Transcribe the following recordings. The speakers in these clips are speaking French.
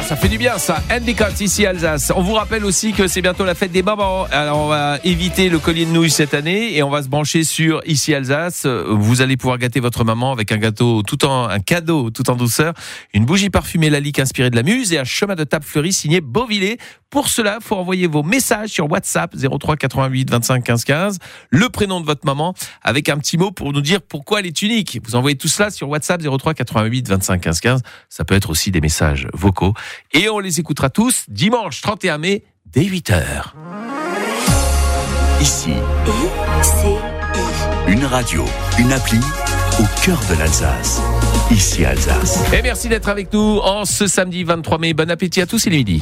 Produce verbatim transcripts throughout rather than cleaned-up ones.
ça fait du bien ça. Endicott ici Alsace. On vous rappelle aussi que c'est bientôt la fête des mamans. Alors on va éviter le collier de nouilles cette année et on va se brancher sur ici Alsace. Vous allez pouvoir gâter votre maman avec un gâteau tout en un cadeau tout en douceur, une bougie parfumée Lalique inspirée de la muse et un chemin de table fleuri signé Beauvillé. Pour cela, faut envoyer vos messages sur WhatsApp zéro trois quatre-vingt-huit vingt-cinq quinze quinze, le prénom de votre maman avec un petit mot pour nous dire pourquoi elle est unique. Vous envoyez tout cela sur WhatsApp zéro trois quatre-vingt-huit vingt-cinq quinze quinze. Ça peut être aussi des messages vocaux et on les écoutera tous dimanche trente et un mai dès huit heures. Ici, I C I. une radio, une appli au cœur de l'Alsace. Ici Alsace. Et merci d'être avec nous en ce samedi vingt-trois mai. Bon appétit à tous, il est midi.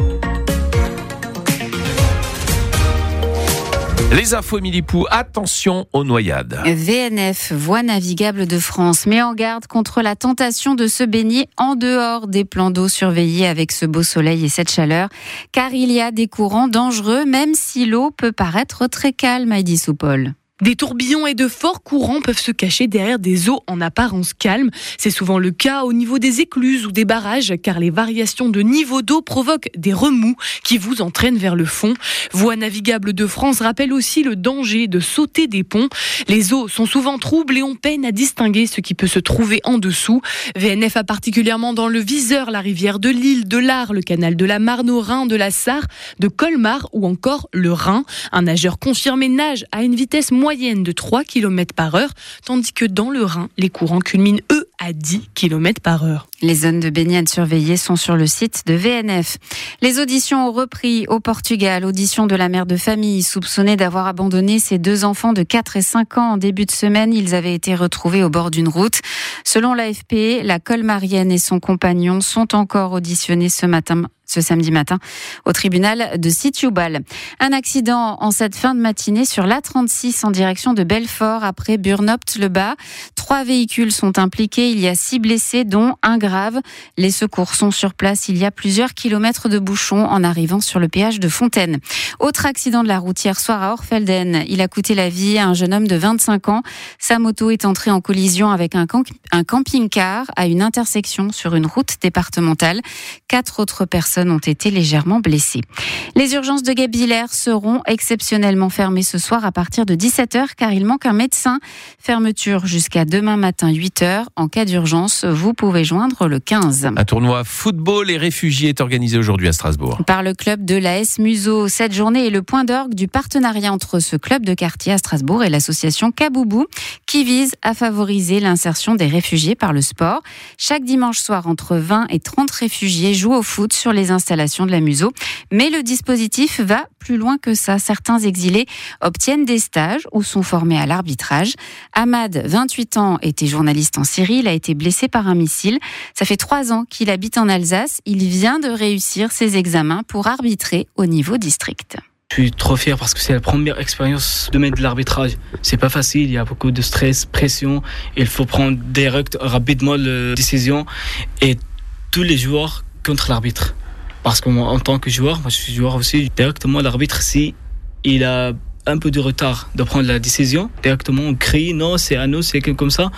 Les infos Émilie Pou, attention aux noyades. V N F, Voies navigables de France, met en garde contre la tentation de se baigner en dehors des plans d'eau surveillés avec ce beau soleil et cette chaleur, car il y a des courants dangereux, même si l'eau peut paraître très calme, Heidi Soupol. Des tourbillons et de forts courants peuvent se cacher derrière des eaux en apparence calmes. C'est souvent le cas au niveau des écluses ou des barrages, car les variations de niveau d'eau provoquent des remous qui vous entraînent vers le fond. Voies navigables de France rappelle aussi le danger de sauter des ponts. Les eaux sont souvent troubles et on peine à distinguer ce qui peut se trouver en dessous. V N F a particulièrement dans le viseur la rivière de Lille, de l'Ar, le canal de la Marne au Rhin, de la Sarre, de Colmar ou encore le Rhin. Un nageur confirmé nage à une vitesse moyenne moyenne de trois kilomètres par heure, tandis que dans le Rhin, les courants culminent, eux, à dix kilomètres par heure. Les zones de baignade surveillées sont sur le site de V N F. Les auditions ont repris au Portugal. Audition de la mère de famille soupçonnée d'avoir abandonné ses deux enfants de quatre et cinq ans en début de semaine. Ils avaient été retrouvés au bord d'une route. Selon l'A F P, la colmarienne et son compagnon sont encore auditionnés ce matin. ce samedi matin au tribunal de Sitioubal. Un accident en cette fin de matinée sur l'A trente-six en direction de Belfort après Burnopt-le-Bas. Trois véhicules sont impliqués. Il y a six blessés, dont un grave. Les secours sont sur place. Il y a plusieurs kilomètres de bouchons en arrivant sur le péage de Fontaine. Autre accident de la route hier soir à Orfelden. Il a coûté la vie à un jeune homme de vingt-cinq ans. Sa moto est entrée en collision avec un, camp- un camping-car à une intersection sur une route départementale. Quatre autres personnes ont été légèrement blessées. Les urgences de Guebwiller seront exceptionnellement fermées ce soir à partir de dix-sept heures car il manque un médecin. Fermeture jusqu'à demain matin huit heures. En cas d'urgence, vous pouvez joindre le quinze. Un tournoi football et réfugiés est organisé aujourd'hui à Strasbourg. Par le club de l'A S Museau. Cette journée est le point d'orgue du partenariat entre ce club de quartier à Strasbourg et l'association Kaboubou qui vise à favoriser l'insertion des réfugiés par le sport. Chaque dimanche soir, entre vingt et trente réfugiés jouent au foot sur les installations de la Museau. Mais le dispositif va plus loin que ça. Certains exilés obtiennent des stages ou sont formés à l'arbitrage. Ahmad, vingt-huit ans, était journaliste en Syrie. Il a été blessé par un missile. Ça fait trois ans qu'il habite en Alsace. Il vient de réussir ses examens pour arbitrer au niveau district. Je suis trop fier parce que c'est la première expérience de mettre de l'arbitrage. C'est pas facile, il y a beaucoup de stress, pression. Il faut prendre direct, rapidement les décisions et tous les joueurs contre l'arbitre. Parce que moi, en tant que joueur, moi je suis joueur aussi, directement l'arbitre, si il a un peu de retard de prendre la décision, directement on crie non, c'est à nous, c'est comme ça.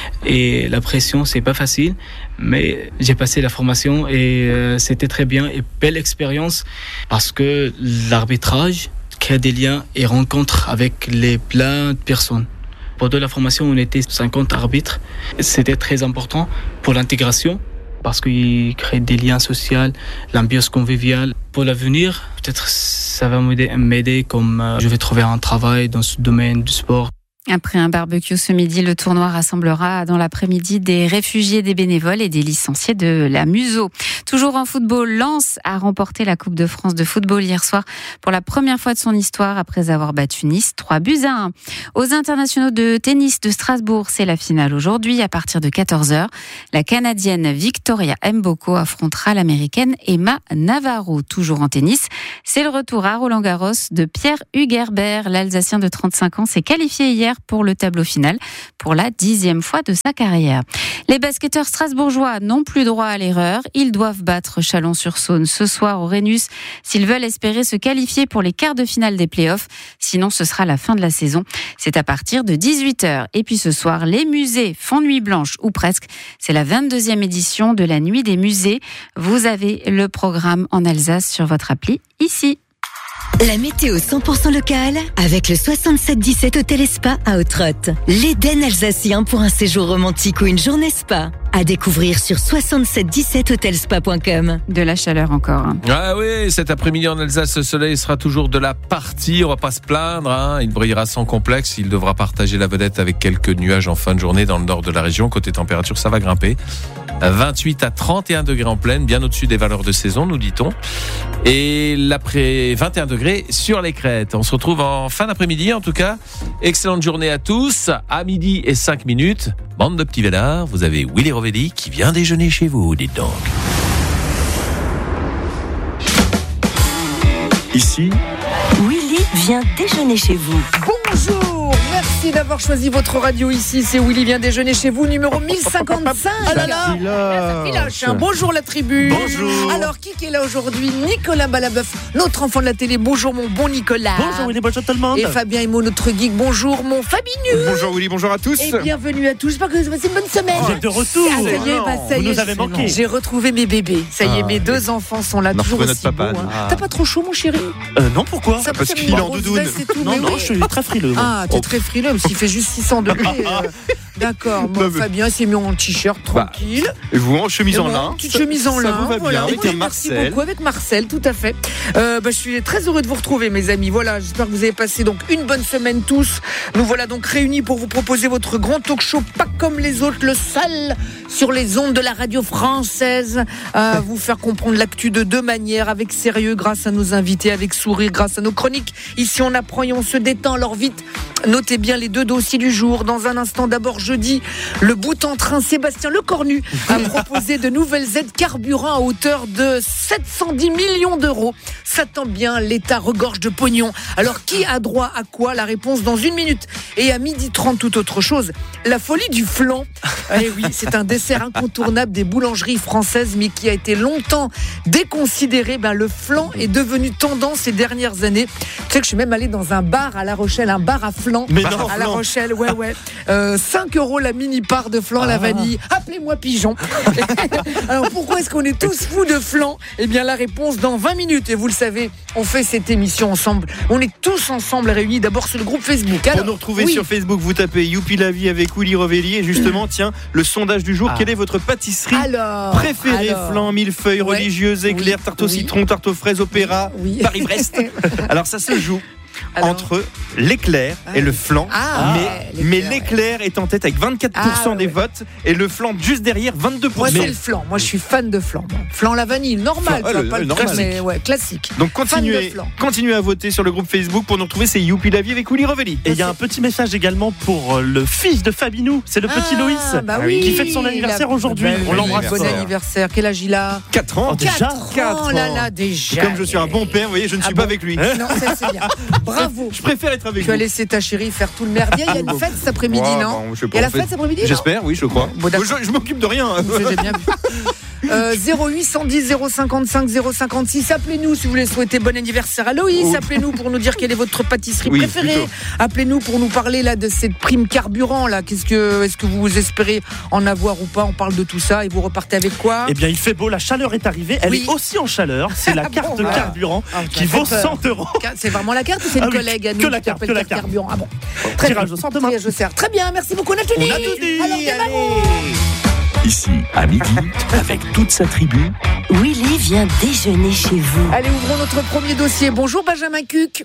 Et la pression, c'est pas facile, mais j'ai passé la formation et euh, c'était très bien et belle expérience parce que l'arbitrage crée des liens et rencontre avec les plein de personnes. Pendant la formation, on était cinquante arbitres. C'était très important pour l'intégration parce qu'il crée des liens sociaux, l'ambiance conviviale. Pour l'avenir, peut-être ça va m'aider, m'aider comme euh, je vais trouver un travail dans ce domaine du sport. Après un barbecue ce midi, le tournoi rassemblera dans l'après-midi des réfugiés, des bénévoles et des licenciés de la Museau. Toujours en football, Lens a remporté la Coupe de France de football hier soir pour la première fois de son histoire après avoir battu Nice trois buts à un. Aux internationaux de tennis de Strasbourg, c'est la finale aujourd'hui à partir de quatorze heures. La Canadienne Victoria Mboko affrontera l'Américaine Emma Navarro. Toujours en tennis, c'est le retour à Roland-Garros de Pierre Hugerbert. L'Alsacien de trente-cinq ans s'est qualifié hier hier pour le tableau final pour la dixième fois de sa carrière. Les basketteurs strasbourgeois n'ont plus droit à l'erreur. Ils doivent battre Chalon-sur-Saône ce soir au Rhenus s'ils veulent espérer se qualifier pour les quarts de finale des playoffs. Sinon, ce sera la fin de la saison. C'est à partir de dix-huit heures. Et puis ce soir, les musées font nuit blanche, ou presque. C'est la vingt-deuxième édition de la Nuit des musées. Vous avez le programme en Alsace sur votre appli ici. La météo cent pour cent locale avec le soixante-sept dix-sept Hôtel et Spa à Autrotte. L'Éden alsacien pour un séjour romantique ou une journée spa. À découvrir sur soixante-sept dix-sept hotelspa point com. De la chaleur encore. Hein. Ah oui, cet après-midi en Alsace, le soleil sera toujours de la partie. On va pas se plaindre. Hein. Il brillera sans complexe. Il devra partager la vedette avec quelques nuages en fin de journée dans le nord de la région. Côté température, ça va grimper. vingt-huit à trente et un degrés en pleine, bien au-dessus des valeurs de saison, nous dit-on. Et l'après vingt et un degrés sur les crêtes. On se retrouve en fin d'après-midi, en tout cas. Excellente journée à tous. À midi et cinq minutes. Bande de petits védards, vous avez Willy Rovelli qui vient déjeuner chez vous, dites donc. Ici, Willy vient déjeuner chez vous. Bonjour, merci d'avoir choisi votre radio ici. C'est Willy vient déjeuner chez vous, numéro mille cinquante-cinq. Ah là là, ça filoche, hein. Bonjour la tribu. Bonjour. Alors, qui est là aujourd'hui? Nicolas Balabeuf, notre enfant de la télé. Bonjour mon bon Nicolas. Bonjour Willy, bonjour tout le monde. Et Fabien Emo, notre geek. Bonjour mon Fabinus. Bonjour Willy, bonjour à tous. Et bienvenue à tous. J'espère que vous avez passé une bonne semaine. Vous êtes de retour. Ah, ça y est, bah, ça vous y est, nous avez manqué. J'ai retrouvé mes bébés. Ça y est, Ah, mes deux enfants sont là, on a toujours retrouvé aussi notre papa, beaux, hein. nous. Ah. T'as pas trop chaud mon chéri? Euh, non, pourquoi? Ça Parce peut qu'il faire est une en grosse doudoune. veste et tout, Non, mais non, oui. je suis très frileux. moi. Ah, t'es très frileux, même s'il fait juste six cents degrés. euh, D'accord, bon, Non, mais- Fabien s'est mis en t-shirt, tranquille. Et vous en chemise Et en bon, lin. petite chemise en Ça lin. vous va bien, voilà. avec Oui, un merci Marcel. beaucoup, avec Marcel, tout à fait. Euh, bah, je suis très heureux de vous retrouver, mes amis. Voilà, j'espère que vous avez passé donc une bonne semaine tous. Nous voilà donc réunis pour vous proposer votre grand talk show, pas comme les autres, le seul sur les ondes de la radio française, à vous faire comprendre l'actu de deux manières, avec sérieux, grâce à nos invités, avec sourire, grâce à nos chroniques. Ici, on apprend et on se détend. Alors vite, notez bien les deux dossiers du jour. Dans un instant, d'abord jeudi, le bout en train Sébastien Lecornu a proposé de nouvelles aides carburant à hauteur de sept cent dix millions d'euros. Ça tombe bien, l'État regorge de pognon. Alors qui a droit à quoi? La réponse dans une minute. Et à midi trente, tout autre chose. La folie du flan. Eh oui, c'est un dessert incontournable des boulangeries françaises, mais qui a été longtemps déconsidéré. Ben, le flan est devenu tendance ces dernières années. Tu sais que je suis même allée dans un bar à La Rochelle, un bar à flan. Mais non, à La flan. Rochelle, ouais, ouais. Euh, cinq euros la mini part de flan à la vanille. Appelez-moi Pigeon. Alors pourquoi est-ce qu'on est tous fous de flan? Eh bien la réponse dans vingt minutes. Et vous le savez, on fait cette émission ensemble. On est tous ensemble réunis d'abord sur le groupe Facebook. Alors, Pour nous retrouver oui. sur Facebook, vous tapez Youpi la vie avec Willy Rovelli. Et justement, tiens, le sondage du jour, Ah. quelle est votre pâtisserie Alors, préférée? alors. Flan, millefeuille, Ouais. religieuse, éclair, Oui. tarte au Oui. citron, tarte aux fraises, opéra, Oui. Paris-Brest. Alors ça se joue Alors. entre l'éclair Ah. et le flan. Ah, mais, ouais, mais l'éclair, l'éclair est en tête avec vingt-quatre pour cent Ah, des ouais. votes et le flan juste derrière vingt-deux pour Moi cent. c'est le flan. Moi je suis fan de flan. Moi. Flan la vanille, normal, Flan, tu vois, le- pas le le normal. truc, mais ouais, classique. Donc Fan continuez, de flan. continuez à voter sur le groupe Facebook pour nous retrouver. C'est Youpi la vie avec Willy Rovelli. Et il y a un petit message également pour euh, le fils de Fabinou, c'est le petit Ah, Loïs, bah oui, qui fête son anniversaire la- aujourd'hui. bah On oui, l'embrasse Bon fort. anniversaire. Quel âge il a? quatre ans. Oh, déjà quatre ans, là là, déjà. Comme je suis un bon père, vous voyez, je ne Ah suis bon pas avec lui. Non, ça c'est bien. Bravo. Je préfère être avec Tu as vous. laissé ta chérie faire tout le merdier. Il y a une fête cet après-midi, Ouais, non? bon, je sais Il pas, y a la en fait. fête cet après-midi, non? J'espère, oui, je crois. Bon, d'accord. je je m'occupe de rien. J'ai bien vu. Euh, zéro huit cent dix zéro cinquante-cinq zéro cinquante-six. Appelez-nous si vous voulez souhaiter bon anniversaire à Loïs. Oh. Appelez-nous pour nous dire quelle est votre pâtisserie Oui, préférée. plutôt. Appelez-nous pour nous parler là de cette prime carburant là. Qu'est-ce que, est-ce que vous espérez en avoir ou pas? On parle de tout ça et vous repartez avec quoi? Eh bien, il fait beau, la chaleur est arrivée. Elle Oui. est aussi en chaleur. C'est la Ah carte bon, ah. carburant Ah, qui ça vaut fait peur. cent euros. C'est vraiment la carte ou c'est une Ah oui, collègue à nous que la qui carte, appelle que la carte carte. carburant? Ah bon. Très Tirage bien. au sort demain. Tirage au sort. Très bien. Merci beaucoup Nathalie. On a tout dit. Alors démarrons. ici à midi, avec toute sa tribu, Willy vient déjeuner chez vous. Allez, ouvrons notre premier dossier. Bonjour Benjamin Cuc.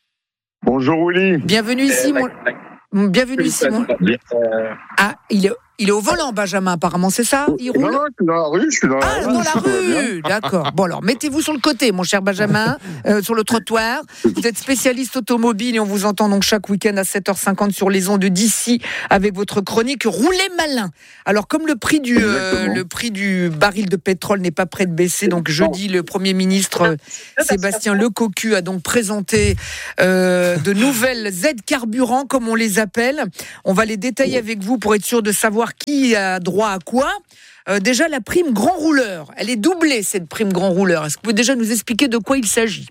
Bonjour Willy. Bienvenue ici, mon... Bienvenue ici, mon... Ah, il est... Il est au volant, Benjamin, apparemment, c'est ça? Il roule? Non, non, je suis dans la rue, je suis dans la ah, rue. Ah, dans la rue, d'accord. Bon, alors, mettez-vous sur le côté, mon cher Benjamin, euh, sur le trottoir. Vous êtes spécialiste automobile et on vous entend donc chaque week-end à sept heures cinquante sur les ondes d'ici avec votre chronique Roulez malin. Alors, comme le prix du, euh, le prix du baril de pétrole n'est pas prêt de baisser, donc jeudi, le Premier ministre euh, Sébastien Lecocu a donc présenté euh, de nouvelles aides carburant, comme on les appelle. On va les détailler avec vous pour être sûr de savoir qui a droit à quoi. Euh, déjà, la prime grand rouleur, elle est doublée, cette prime grand rouleur. Est-ce que vous pouvez déjà nous expliquer de quoi il s'agit?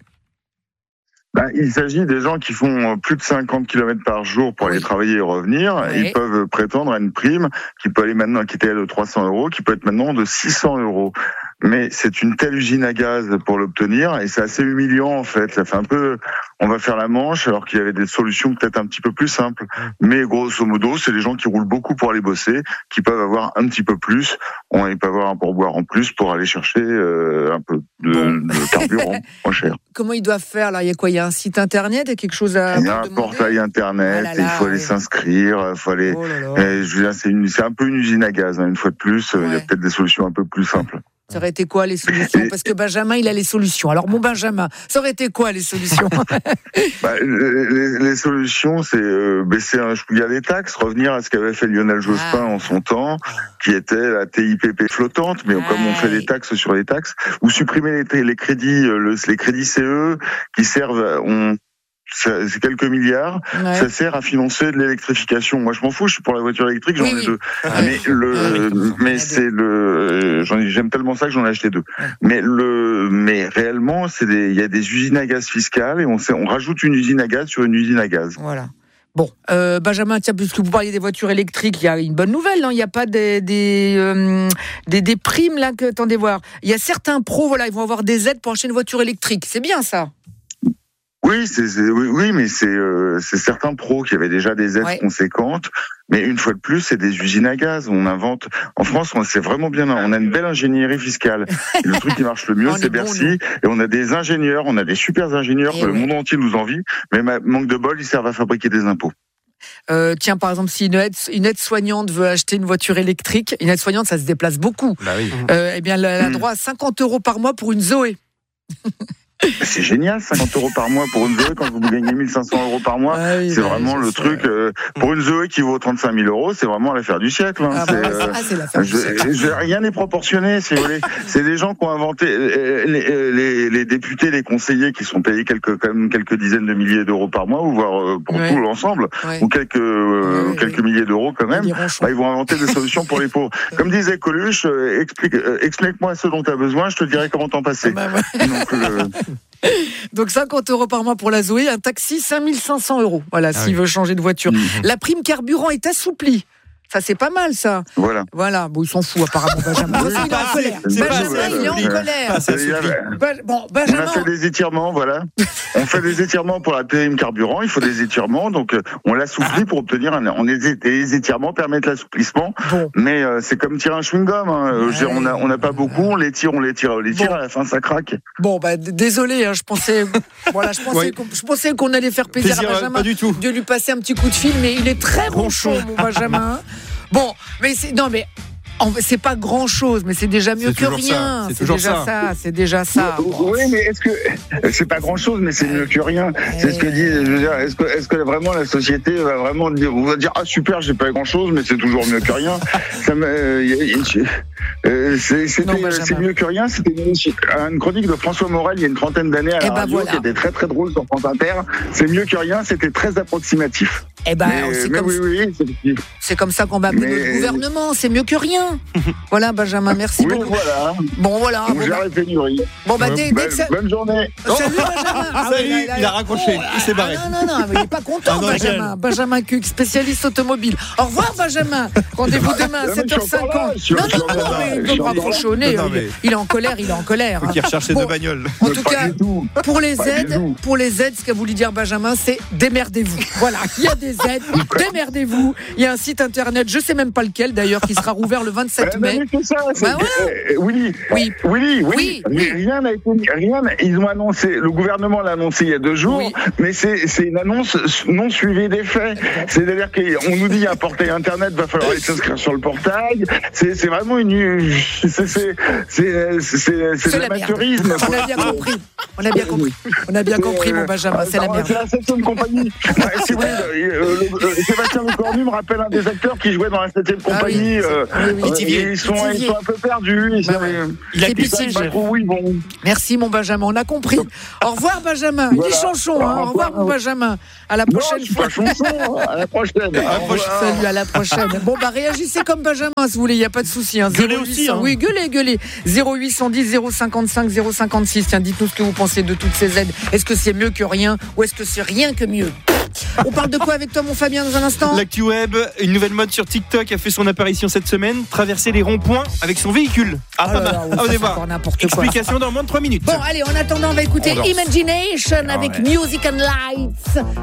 Ben, il s'agit des gens qui font plus de cinquante kilomètres par jour pour aller travailler et revenir. Oui. Ils peuvent prétendre à une prime qui peut aller maintenant, qui était de trois cents euros, qui peut être maintenant de six cents euros. Mais c'est une telle usine à gaz pour l'obtenir et c'est assez humiliant en fait. Ça fait un peu, on va faire la manche alors qu'il y avait des solutions peut-être un petit peu plus simples. Mais grosso modo, c'est des gens qui roulent beaucoup pour aller bosser, qui peuvent avoir un petit peu plus. On, ils peuvent avoir un pourboire en plus pour aller chercher euh, un peu de, de carburant moins cher. Comment ils doivent faire là? Il y a quoi? Il y a un site internet? Il y a quelque chose à. Il y a un portail internet. Ah là là, il faut aller oui. s'inscrire. Il faut aller. Oh là là. Et je veux dire, c'est, une, c'est un peu une usine à gaz. Hein, une fois de plus, ouais. Il y a peut-être des solutions un peu plus simples. Ça aurait été quoi les solutions? Parce que Benjamin, il a les solutions. Alors mon Benjamin, ça aurait été quoi les solutions? bah, les, les solutions, c'est euh, baisser un chouïa les taxes, revenir à ce qu'avait fait Lionel Jospin ah. en son temps, qui était la T I P P flottante, mais ah. comme on fait des taxes sur les taxes, ou supprimer les, les crédits, le, les crédits C E qui servent, on Ça, c'est quelques milliards, ouais. Ça sert à financer de l'électrification. Moi, je m'en fous, je suis pour la voiture électrique, j'en oui, ai oui. deux. Ah, mais le, ah, oui. mais c'est le, j'en ai, j'aime tellement ça que j'en ai acheté deux. Ouais. Mais le, mais réellement, c'est des, il y a des usines à gaz fiscales et on, sait, on rajoute une usine à gaz sur une usine à gaz. Voilà. Bon, euh, Benjamin, tiens, puisque vous parliez des voitures électriques, il y a une bonne nouvelle, non? Il n'y a pas des des, euh, des des primes là que attendez voir. Il y a certains pros, voilà, ils vont avoir des aides pour acheter une voiture électrique. C'est bien ça. Oui, c'est, c'est, oui, oui, mais c'est, euh, c'est certains pros qui avaient déjà des aides ouais. conséquentes. Mais une fois de plus, c'est des usines à gaz. On invente. En France, on, c'est vraiment bien. On a une belle ingénierie fiscale. Et le truc qui marche le mieux, c'est Bercy. Bon, et on a des ingénieurs, on a des super ingénieurs et que oui. le monde entier nous envie. Mais manque de bol, ils servent à fabriquer des impôts. Euh, tiens, par exemple, si une aide, une aide-soignante veut acheter une voiture électrique, une aide-soignante, ça se déplace beaucoup. Bah oui. euh, eh bien, elle a droit à cinquante euros par mois pour une Zoé. C'est génial, cinquante euros par mois pour une Zoé quand vous gagnez mille cinq cents euros par mois. Ah oui, c'est bah, vraiment le truc. Euh, pour une Zoé qui vaut trente-cinq mille euros, c'est vraiment l'affaire du siècle. Hein. Ah, c'est, bah, euh, ah, c'est l'affaire du siècle. Je, rien n'est proportionné, si vous voulez. C'est des gens qui ont inventé les, les, les députés, les conseillers qui sont payés quelques, quand même quelques dizaines de milliers d'euros par mois, ou voire pour ouais. tout l'ensemble, ouais. ou quelques, euh, ouais, quelques ouais. milliers d'euros quand même. Bah, ils vont inventer des solutions pour les pauvres. Comme disait Coluche, euh, explique, euh, explique-moi ce dont tu as besoin, je te dirai comment t'en passer. Ah, bah, ouais. Donc, le, Donc cinquante euros par mois pour la Zoé, un taxi cinq mille cinq cents euros. Voilà, ah s'il oui. veut changer de voiture. Mmh. La prime carburant est assouplie. Ça, c'est pas mal, ça. Voilà. Voilà. Bon, ils s'en foutent, apparemment, Benjamin. Oui, il est en colère. Benjamin, il est en colère. Bon, Benjamin. On a fait des étirements, voilà. On fait des étirements pour la prime carburant. Il faut des étirements. Donc, on l'assouplit ah. pour obtenir un. On est, les étirements permettent l'assouplissement. Bon. Mais euh, c'est comme tirer un chewing-gum. Hein. Ouais. On n'a on a pas beaucoup. On les tire, on les tire, on les tire. Bon. À la fin, ça craque. Bon, bah, désolé. Hein, je pensais, voilà, je pensais, oui. qu'on, je pensais qu'on allait faire plaisir, plaisir à Benjamin. Pas du tout. De lui passer un petit coup de fil, mais il est très ronchon, mon Benjamin. Bon, mais c'est, non, mais c'est pas grand chose, mais c'est déjà mieux c'est que rien. C'est, c'est déjà ça. ça. C'est déjà ça. Oui, bon. oui, mais est-ce que c'est pas grand chose, mais c'est mieux que rien. Ouais. C'est ce que dit. Je veux dire, est-ce que, est-ce que vraiment la société va vraiment dire, on va dire, ah super, j'ai pas grand chose, mais c'est toujours mieux que rien. Ça me, euh, c'est, c'était, non, c'est mieux que rien. C'était une, une chronique de François Morel il y a une trentaine d'années à la ben radio, voilà. qui était très très drôle sur France Inter. C'est mieux que rien. C'était très approximatif. Eh ben, mais, c'est, mais comme, oui, oui, c'est... c'est comme ça qu'on va appeler mais... notre gouvernement. C'est mieux que rien. Voilà, Benjamin, merci oui, beaucoup. Voilà. Bon, voilà. On gère les pénuries. Bon, bah, dès, dès que ça... Bonne journée. Salut, Benjamin. Ah, Salut, là, là, il a raccroché. Oh, il s'est barré. Ah, non, non, non, mais il n'est pas content, ah, non, Benjamin. Benjamin Cuc, spécialiste automobile. Au revoir, Benjamin. Rendez-vous demain à sept heures cinquante. Non, non, non, non, mais il peut raccrocher au nez. Il est en colère, il est en colère. Il faut qu'il recherche ses deux bagnoles. En tout cas, pour les aides, pour les aides, ce qu'a voulu dire Benjamin, c'est démerdez-vous. Voilà, il y a des aides. Démerdez-vous. Il y a un site internet, je sais même pas lequel d'ailleurs, qui sera rouvert le vingt-sept mai. Mais c'est ça, c'est, bah ouais. euh, Willy, oui. Willy, Willy, oui, oui. Rien n'a été, rien. Ils ont annoncé, le gouvernement l'a annoncé il y a deux jours, oui. mais c'est, c'est une annonce non suivie des faits. C'est-à-dire qu'on nous dit il y a un portail internet, va falloir aller s'inscrire sur le portail. C'est, c'est vraiment une, c'est, c'est, c'est, c'est, c'est, c'est de l'amateurisme. On a bien compris. On a bien compris. On a bien compris, mon Benjamin. C'est la merde. C'est la septième compagnie. Ouais, c'est vrai, euh, euh, Sébastien Lecornu me rappelle un des acteurs qui jouait dans la septième compagnie. Ah oui, euh, oui, oui. Euh, ils, sont, ils sont un peu perdus. Ils bah ouais. Il a difficile. Pas trop où ils vont. Merci, mon Benjamin. On a compris. Au revoir, Benjamin. Voilà. Il dit chanchon. Hein. Au revoir, mon Benjamin. À la prochaine non, fois. Chanson. À la prochaine. À la prochaine. Salut, à la prochaine. Bon, bah, réagissez comme Benjamin, si vous voulez. Il n'y a pas de souci. Hein. Gueulez aussi. Hein. Oui, gueulez, gueulez. zéro huit cent dix zéro cinquante-cinq zéro cinquante-six. Tiens, dites-nous ce que vous pensez de toutes ces aides. Est-ce que c'est mieux que rien ou est-ce que c'est rien que mieux? On parle de quoi avec toi, mon Fabien, dans un instant? L'actu web, une nouvelle mode sur TikTok a fait son apparition cette semaine. Traverser les ronds-points avec son véhicule. Ah, pas mal. Ah, on va voir. Explication dans moins de trois minutes. Bon, allez, en attendant, on va écouter on Imagination avec ouais. Music and Lights.